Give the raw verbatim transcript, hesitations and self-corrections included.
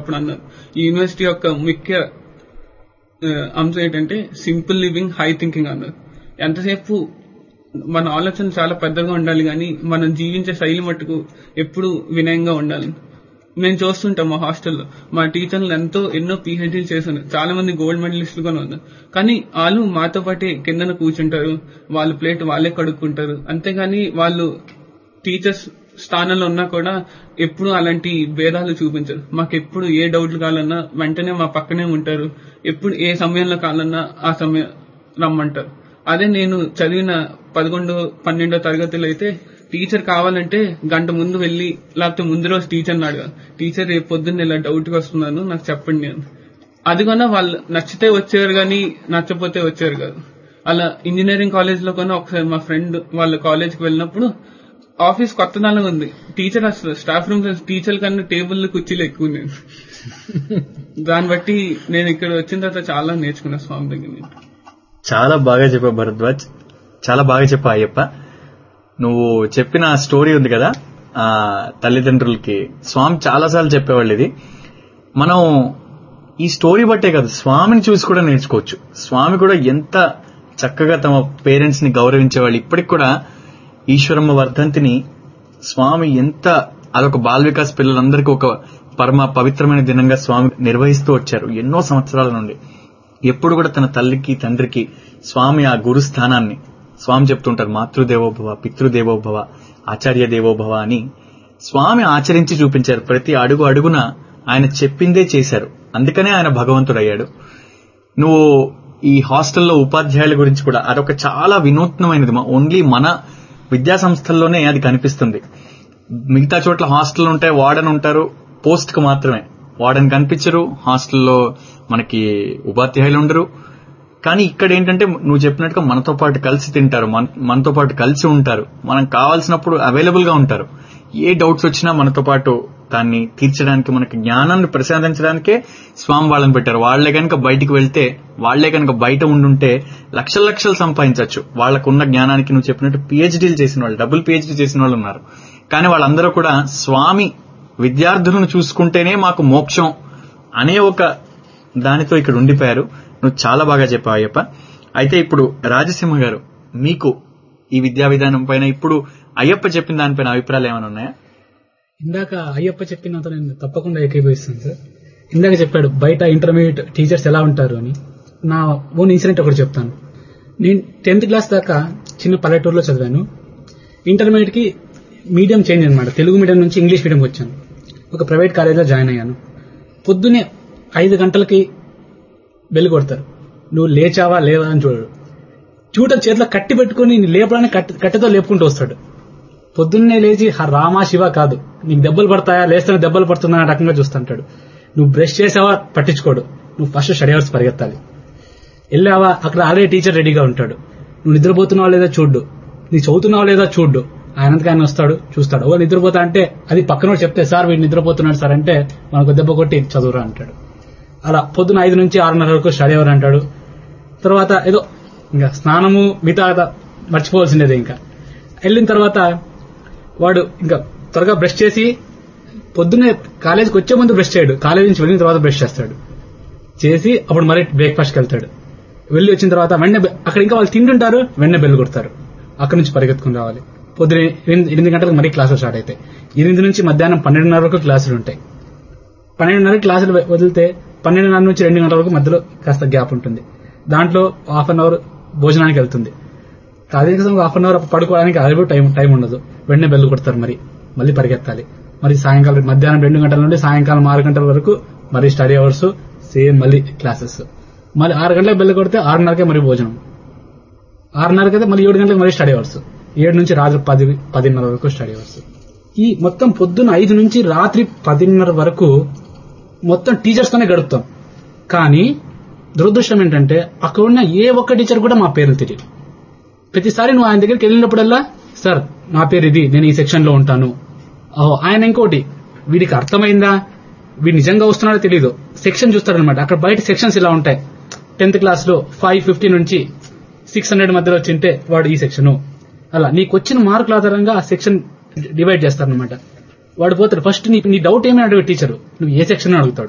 అప్పుడు అన్నారు, ఈ యూనివర్సిటీ యొక్క ముఖ్య అంశం ఏంటంటే సింపుల్ లివింగ్, హై థింకింగ్ అన్నారు. ఎంతసేపు మన ఆలోచన చాలా పెద్దగా ఉండాలి, కానీ మనం జీవించే శైలి మట్టుకు ఎప్పుడు వినయంగా ఉండాలి. మేము చూస్తుంటాం మా హాస్టల్లో మా టీచర్లు ఎంతో ఎన్నో పీహెచ్డీలు చేశారు, చాలా మంది గోల్డ్ మెడలిస్టులు కూడా ఉన్నారు. కానీ వాళ్ళు మాతో పాటే కిందన కూర్చుంటారు, వాళ్ళ ప్లేట్ వాళ్ళే కడుక్కుంటారు. అంతేగాని వాళ్ళు టీచర్స్ స్థానంలో ఉన్నా కూడా ఎప్పుడు అలాంటి భేదాలు చూపించరు. మాకు ఎప్పుడు ఏ డౌట్లు కావాలన్నా వెంటనే మా పక్కనే ఉంటారు. ఎప్పుడు ఏ సమయంలో కావాలన్నా ఆ సమయం రమ్మంటారు. అదే నేను చదివిన పదకొండో పన్నెండో తరగతిలో అయితే టీచర్ కావాలంటే గంట ముందు వెళ్ళి, లేకపోతే ముందు రోజు టీచర్ని అడగాలి, టీచర్ రేపు పొద్దున్న ఇలా డౌట్గా వస్తున్నాను నాకు చెప్పండి అని. అది కన్నా వాళ్ళు నచ్చితే వచ్చారు కానీ నచ్చపోతే వచ్చారు కాదు. అలా ఇంజనీరింగ్ కాలేజ్ లో కన్నా ఒకసారి మా ఫ్రెండ్ వాళ్ళ కాలేజ్కి వెళ్ళినప్పుడు ఆఫీస్ కొత్తదనంగా ఉంది, టీచర్ అసలు స్టాఫ్ రూమ్ టీచర్ కన్నా టేబుల్ కుర్చీలు ఎక్కువ నేను. దాన్ని బట్టి నేను ఇక్కడ వచ్చిన తర్వాత చాలా నేర్చుకున్నా స్వామి దగ్గర. చాలా బాగా చెప్పా భరద్వాజ్, చాలా బాగా చెప్పా అయ్యప్ప. నువ్వు చెప్పిన స్టోరీ ఉంది కదా ఆ తల్లిదండ్రులకి, స్వామి చాలాసార్లు చెప్పేవాళ్ళు. ఇది మనం ఈ స్టోరీ బట్టే కాదు, స్వామిని చూసి కూడా నేర్చుకోవచ్చు. స్వామి కూడా ఎంత చక్కగా తమ పేరెంట్స్ ని గౌరవించేవాళ్ళు. ఇప్పటికి కూడా ఈశ్వరమ్మ వర్ధంతిని స్వామి ఎంత అదొక బాల వికాస్ పిల్లలందరికీ ఒక పరమ పవిత్రమైన దినంగా స్వామి నిర్వహిస్తూ వచ్చారు ఎన్నో సంవత్సరాల నుండి. ఎప్పుడు కూడా తన తల్లికి తండ్రికి స్వామి ఆ గురు స్థానాన్ని, స్వామి చెప్తుంటారు మాతృదేవోభవ, పితృదేవోభవ, ఆచార్య దేవోభవ అని స్వామి ఆచరించి చూపించారు. ప్రతి అడుగు అడుగున ఆయన చెప్పిందే చేశారు. అందుకనే ఆయన భగవంతుడయ్యాడు. నువ్వు ఈ హాస్టల్లో ఉపాధ్యాయుల గురించి కూడా అదొక చాలా వినూత్నమైనది. ఓన్లీ మన విద్యా సంస్థల్లోనే అది కనిపిస్తుంది. మిగతా చోట్ల హాస్టల్ ఉంటాయి, వార్డెన్ ఉంటారు, పోస్ట్ కు మాత్రమే. వార్డెన్ కనిపించరు, హాస్టల్లో మనకి ఉపాధ్యాయులు ఉండరు. కానీ ఇక్కడ ఏంటంటే నువ్వు చెప్పినట్టుగా మనతో పాటు కలిసి తింటారు, మనతో పాటు కలిసి ఉంటారు, మనం కావాల్సినప్పుడు అవైలబుల్ గా ఉంటారు. ఏ డౌట్స్ వచ్చినా మనతో పాటు దాన్ని తీర్చడానికి, మనకి జ్ఞానాన్ని ప్రసాదించడానికే స్వామి వాళ్ళని పెట్టారు. వాళ్లే కనుక బయటికి వెళ్తే, వాళ్లే కనుక బయట ఉండుంటే లక్షల లక్షలు సంపాదించవచ్చు. వాళ్లకున్న జ్ఞానానికి నువ్వు చెప్పినట్టు పిహెచ్డీలు చేసిన వాళ్ళు, డబుల్ పిహెచ్డీ చేసిన వాళ్ళు ఉన్నారు. కానీ వాళ్ళందరూ కూడా స్వామి విద్యార్థులను చూసుకుంటేనే మాకు మోక్షం అనే ఒక దానితో ఇక్కడ ఉండిపోయారు. నువ్వు చాలా బాగా చెప్పావు అయ్యప్ప. అయితే ఇప్పుడు రాజసింహ గారు, మీకు ఈ విద్యా విధానం పైన ఇప్పుడు అయ్యప్ప చెప్పిన దానిపైన అభిప్రాయాలు ఏమైనా ఉన్నాయా? ఇందాక అయ్యప్ప చెప్పినంత నేను తప్పకుండా ఏకీభవిస్తాను సార్. ఇందాక చెప్పాడు బయట ఇంటర్మీడియట్ టీచర్స్ ఎలా ఉంటారు అని. నా ఓన్ ఇన్సిడెంట్ ఒకటి చెప్తాను. నేను టెన్త్ క్లాస్ దాకా చిన్న పల్లెటూరులో చదివాను. ఇంటర్మీడియట్ కి మీడియం చేంజ్ అనమాట, తెలుగు మీడియం నుంచి ఇంగ్లీష్ మీడియం వచ్చాను. ఒక ప్రైవేట్ కాలేజ్లో జాయిన్ అయ్యాను. పొద్దునే ఐదు గంటలకి బెల్ కొడతారు. నువ్వు లేచావా లేవా అని చూడడు. ట్యూటర్ చేతిలో కట్టి పెట్టుకుని లేపడానికి కట్టెతో లేపుకుంటూ వస్తాడు. పొద్దున్నే లేచి రామా శివ కాదు, నీకు దెబ్బలు పడతాయా, లేస్తేనే దెబ్బలు పడుతున్నా రకంగా చూస్తుంటాడు. నువ్వు బ్రష్ చేసావా పట్టించుకోడు, నువ్వు ఫస్ట్ స్టడీ అవర్స్ పరిగెత్తాలి. వెళ్ళావా అక్కడ ఆల్రెడీ టీచర్ రెడీగా ఉంటాడు. నువ్వు నిద్రపోతున్నావా లేదా చూడ్డు, నీ చదువుతున్నావా లేదా చూడ్డు. ఆయనంతగా ఆయన వస్తాడు, చూస్తాడు. ఓ నిద్రపోతా అంటే అది పక్కన చెప్తే సార్ వీడు నిద్రపోతున్నాడు సార్ అంటే మనకు దెబ్బ కొట్టి చదువురా అంటాడు. అలా పొద్దున ఐదు నుంచి ఆరున్నర వరకు స్టడీ అవర్ అంటాడు. తర్వాత ఏదో ఇంకా స్నానము మిగతా మర్చిపోవాల్సిందేది. ఇంకా వెళ్ళిన తర్వాత వాడు ఇంకా త్వరగా బ్రష్ చేసి, పొద్దున్నే కాలేజీకి వచ్చే ముందు బ్రష్ చేయడు, కాలేజీ నుంచి వెళ్ళిన తర్వాత బ్రష్ చేస్తాడు. చేసి అప్పుడు మరీ బ్రేక్ఫాస్ట్కి వెళ్తాడు. వెళ్ళి వచ్చిన తర్వాత వెంటనే అక్కడ ఇంకా వాళ్ళు తింటుంటారు, వెంటనే బెల్ కొడతారు. అక్కడి నుంచి పరిగెత్తుకుని రావాలి. పొద్దున ఎనిమిది గంటలకు మరీ క్లాసులు స్టార్ట్ అవుతాయి. ఎనిమిది నుంచి మధ్యాహ్నం పన్నెండున్నర వరకు క్లాసులు ఉంటాయి. పన్నెండున్నర క్లాసులు వదిలితే పన్నెండున్నర నుంచి రెండు గంటల వరకు మధ్యలో కాస్త గ్యాప్ ఉంటుంది. దాంట్లో హాఫ్ అన్ అవర్ భోజనానికి వెళ్తుంది. కనీసం హాఫ్ అన్ అవర్ పడుకోవడానికి అది టైం టైం ఉండదు. వెంటనే బెల్లు కొడతారు, మరి మళ్ళీ పరిగెత్తాలి. మరి సాయంకాలం మధ్యాహ్నం రెండు గంటల నుండి సాయంకాలం ఆరు గంటల వరకు మరి స్టడీ అవర్స్, సేమ్ మళ్ళీ క్లాసెస్. మళ్ళీ ఆరు గంటలకు బెల్లు కొడితే ఆరున్నరకే మరి భోజనం, ఆరున్నరకైతే మళ్ళీ ఏడు గంటలకు మరి స్టడీ అవర్స్, ఏడు నుంచి రాత్రి పది పదిన్నర వరకు స్టడీ అవర్స్. ఈ మొత్తం పొద్దున్న ఐదు నుంచి రాత్రి పదిన్నర వరకు మొత్తం టీచర్స్ తోనే గడుపుతాం. కానీ దురదృష్టం ఏంటంటే అక్కడ ఉన్న ఏ ఒక్క టీచర్ కూడా మా పేర్లు తెలియదు. ప్రతిసారి నువ్వు ఆయన దగ్గరికి వెళ్ళినప్పుడల్లా సార్ నా పేరు ఇది, నేను ఈ సెక్షన్ లో ఉంటాను. ఓహో ఆయన ఇంకోటి, వీడికి అర్థమైందా, వీడు నిజంగా వస్తున్నాడో తెలీదు, సెక్షన్ చూస్తాడనమాట. అక్కడ బయట సెక్షన్స్ ఇలా ఉంటాయి. టెన్త్ క్లాస్ లో ఫైవ్ ఫిఫ్టీ నుంచి సిక్స్ హండ్రెడ్ మధ్యలో వచ్చింటే వాడు ఈ సెక్షన్, అలా నీకు వచ్చిన మార్కుల ఆధారంగా ఆ సెక్షన్ డివైడ్ చేస్తారనమాట. వాడు పోతాడు. ఫస్ట్ నీ నీ డౌట్ ఏమైనా అడుగు టీచరు, నువ్వు ఏ సెక్షన్ అడుగుతాడు.